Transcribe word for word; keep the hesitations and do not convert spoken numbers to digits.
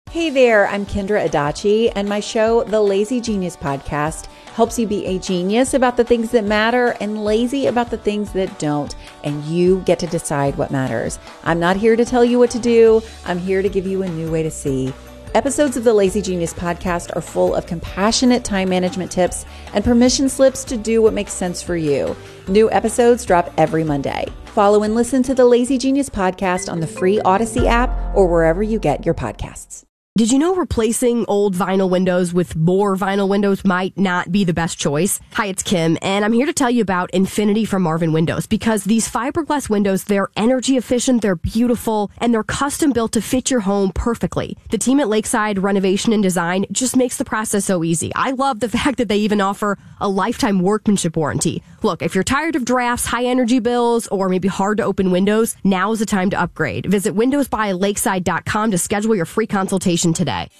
Hey there, I'm Kendra Adachi, and my show, The Lazy Genius Podcast, helps you be a genius about the things that matter and lazy about the things that don't, and you get to decide what matters. I'm not here to tell you what to do. I'm here to give you a new way to see. Episodes of the Lazy Genius Podcast are full of compassionate time management tips and permission slips to do what makes sense for you. New episodes drop every Monday. Follow and listen to the Lazy Genius Podcast on the free Odyssey app or wherever you get your podcasts. Did you know replacing old vinyl windows with more vinyl windows might not be the best choice? Hi, it's Kim, and I'm here to tell you about Infinity from Marvin Windows, because these fiberglass windows, they're energy efficient, they're beautiful, and they're custom built to fit your home perfectly. The team at Lakeside Renovation and Design just makes the process so easy. I love the fact that they even offer a lifetime workmanship warranty. Look, if you're tired of drafts, high energy bills, or maybe hard to open windows, now's the time to upgrade. Visit windows by lakeside dot com to schedule your free consultation today.